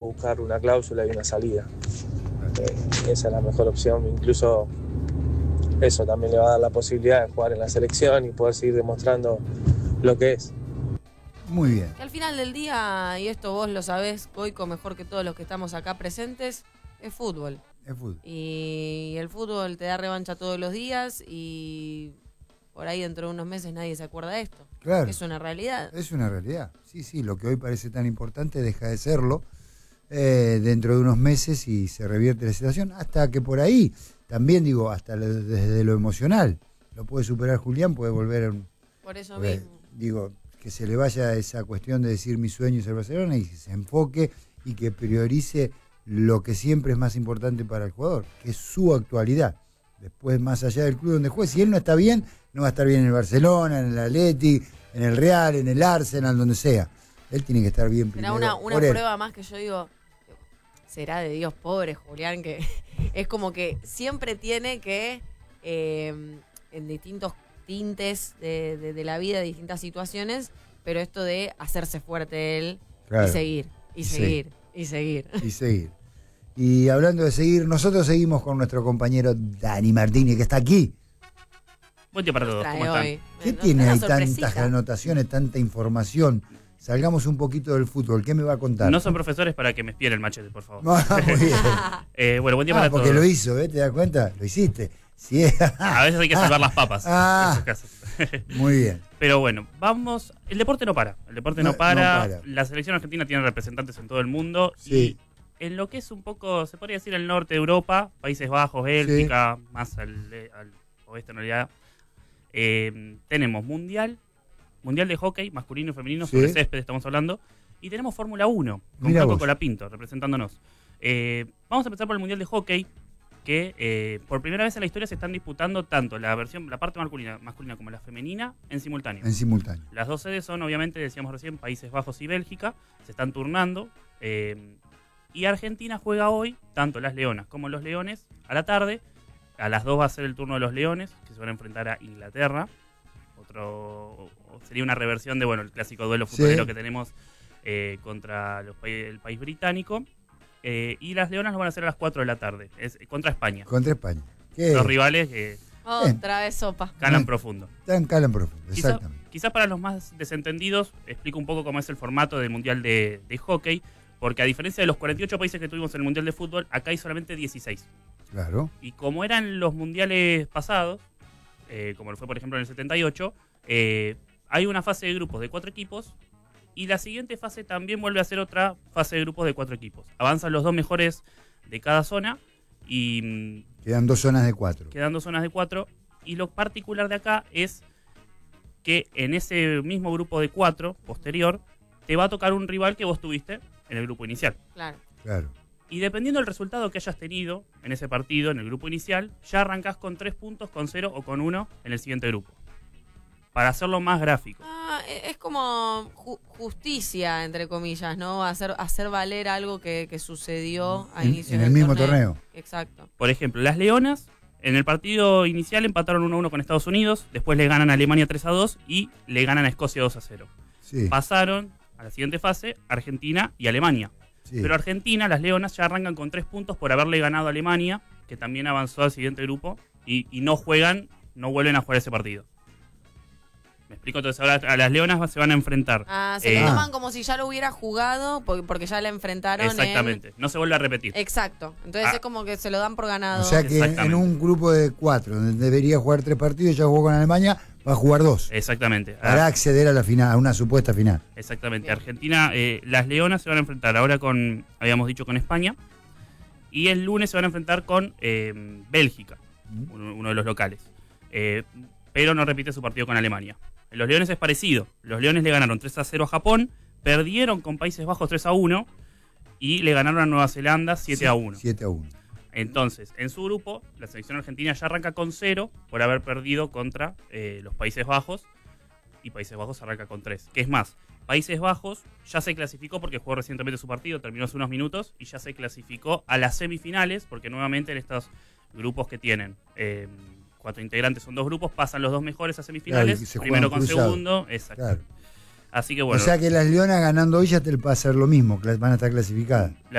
buscar una cláusula y una salida. Esa es la mejor opción, incluso eso también le va a dar la posibilidad de jugar en la selección y poder seguir demostrando lo que es. Muy bien. Que al final del día, y esto vos lo sabés, Goico, mejor que todos los que estamos acá presentes, es fútbol. Es fútbol. Y el fútbol te da revancha todos los días y por ahí dentro de unos meses nadie se acuerda de esto. Claro. Es una realidad. Es una realidad. Sí, lo que hoy parece tan importante deja de serlo dentro de unos meses y se revierte la situación. Hasta que por ahí, también digo, hasta desde lo emocional, lo puede superar Julián, puede volver. Por eso mismo. Digo, que se le vaya esa cuestión de decir mi sueño es el Barcelona y que se enfoque y que priorice lo que siempre es más importante para el jugador, que es su actualidad. Después, más allá del club donde juegue, si él no está bien, no va a estar bien en el Barcelona, en el Atleti, en el Real, en el Arsenal, donde sea. Él tiene que estar bien primero. Será una prueba más que yo digo, será de Dios, pobre Julián, que es como que siempre tiene que, en distintos tintes de la vida, de distintas situaciones, pero esto de hacerse fuerte él, claro, y seguir, y seguir, y seguir. Y seguir. Y hablando de seguir, nosotros seguimos con nuestro compañero Dani Martínez, que está aquí. Buen día para todos, ¿cómo están? ¿Qué tiene ahí tantas anotaciones, tanta información? Salgamos un poquito del fútbol, ¿qué me va a contar? No son profesores para que me espien el machete, por favor. Muy bien. Bueno, buen día para todos. Porque lo hizo, ¿te das cuenta? Lo hiciste. Sí. A veces hay que salvar las papas. En esos casos. Muy bien. Pero bueno, vamos. El deporte no para. El deporte no para. La selección argentina tiene representantes en todo el mundo. Sí. Y en lo que es un poco, se podría decir, el norte de Europa, Países Bajos, Bélgica, sí, más al oeste en realidad, tenemos Mundial de hockey, masculino y femenino, sí, sobre césped estamos hablando, y tenemos Fórmula 1, con Franco Colapinto representándonos. Vamos a empezar por el Mundial de hockey, que por primera vez en la historia se están disputando tanto la parte masculina como la femenina en simultáneo. Las dos sedes son, obviamente, decíamos recién, Países Bajos y Bélgica, se están turnando, y Argentina juega hoy, tanto las Leonas como los Leones, a la tarde. A las 2 va a ser el turno de los Leones, que se van a enfrentar a Inglaterra. Sería una reversión de el clásico duelo futbolero que tenemos contra el país británico. Y las Leonas lo van a hacer a las 4 de la tarde, contra España. Los rivales que... Otra vez sopa. Calan profundo. Calan profundo, exactamente. Quizás para los más desentendidos, explico un poco cómo es el formato del Mundial de hockey, porque a diferencia de los 48 países que tuvimos en el Mundial de fútbol, acá hay solamente 16. Claro. Y como eran los mundiales pasados, como lo fue por ejemplo en el 78, hay una fase de grupos de 4 equipos y la siguiente fase también vuelve a ser otra fase de grupos de 4 equipos. Avanzan los 2 mejores de cada zona y... Quedan 2 zonas de 4. Y lo particular de acá es que en ese mismo grupo de 4 posterior te va a tocar un rival que vos tuviste en el grupo inicial. Claro. Y dependiendo del resultado que hayas tenido en ese partido, en el grupo inicial, ya arrancás con 3 puntos, con 0 o con 1 en el siguiente grupo. Para hacerlo más gráfico. Es como justicia, entre comillas, ¿no? Hacer valer algo que sucedió a inicio del mismo torneo. Exacto. Por ejemplo, las Leonas, en el partido inicial empataron 1-1 con Estados Unidos, después le ganan a Alemania 3-2 y le ganan a Escocia 2-0. Sí. Pasaron a la siguiente fase Argentina y Alemania. Sí. Pero Argentina, las Leonas, ya arrancan con 3 puntos por haberle ganado a Alemania, que también avanzó al siguiente grupo, y no vuelven a jugar ese partido. ¿Me explico? Entonces ahora a las Leonas se van a enfrentar. Se lo toman como si ya lo hubiera jugado, porque ya la enfrentaron. Exactamente, no se vuelve a repetir. Exacto, entonces es como que se lo dan por ganado. O sea que en un grupo de 4, donde debería jugar 3 partidos, ya jugó con Alemania, va a jugar 2. Exactamente. Para acceder a la final, a una supuesta final. Exactamente. Bien. Argentina, las Leonas se van a enfrentar ahora habíamos dicho, con España. Y el lunes se van a enfrentar con Bélgica, uno de los locales. Pero no repite su partido con Alemania. En los Leones es parecido. Los Leones le ganaron 3-0 a Japón, perdieron con Países Bajos 3-1 y le ganaron a Nueva Zelanda 7-1. 7-1. Entonces, en su grupo, la selección argentina ya arranca con 0 por haber perdido contra los Países Bajos, y Países Bajos arranca con 3. Que es más, Países Bajos ya se clasificó porque jugó recientemente su partido, terminó hace unos minutos, y ya se clasificó a las semifinales, porque nuevamente en estos grupos que tienen 4 integrantes, son 2 grupos, pasan los 2 mejores a semifinales, claro, primero con cruzado. Segundo, exacto. Claro. Así que bueno. O sea que las Leonas ganando hoy ya te va a hacer lo mismo, van a estar clasificadas.